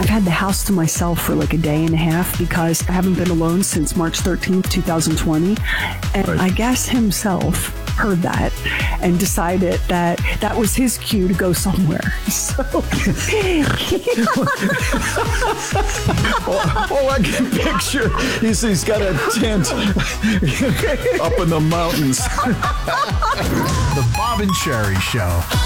I've had the house to myself for like a day and a half because I haven't been alone since March 13th, 2020. And I guess himself heard that and decided that that was his cue to go somewhere. So all I can picture is he's got a tent up in the mountains. The Bob and Sherry Show.